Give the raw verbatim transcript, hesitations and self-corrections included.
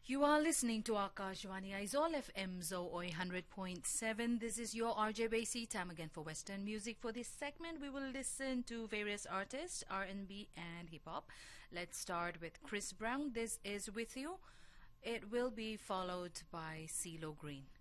You are listening to Akashvani Aizawl F M Zo one hundred point seven. This is your R J Basie. Time again for Western music. For this segment, we will listen to various artists, R and B and hip hop. Let's start with Chris Brown. This is With You. It will be followed by CeeLo Green.